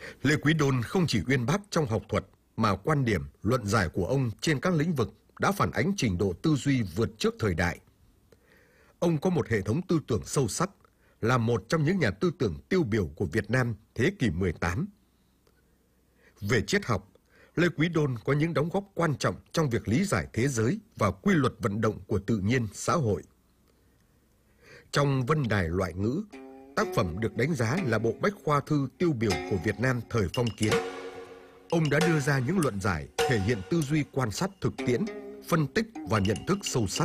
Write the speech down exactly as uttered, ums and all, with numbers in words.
Lê Quý Đôn không chỉ uyên bác trong học thuật, mà quan điểm, luận giải của ông trên các lĩnh vực đã phản ánh trình độ tư duy vượt trước thời đại. Ông có một hệ thống tư tưởng sâu sắc, là một trong những nhà tư tưởng tiêu biểu của Việt Nam thế kỷ mười tám. Về triết học, Lê Quý Đôn có những đóng góp quan trọng trong việc lý giải thế giới và quy luật vận động của tự nhiên xã hội. Trong Vân Đài Loại Ngữ, tác phẩm được đánh giá là bộ bách khoa thư tiêu biểu của Việt Nam thời phong kiến, ông đã đưa ra những luận giải thể hiện tư duy quan sát thực tiễn, phân tích và nhận thức sâu sắc.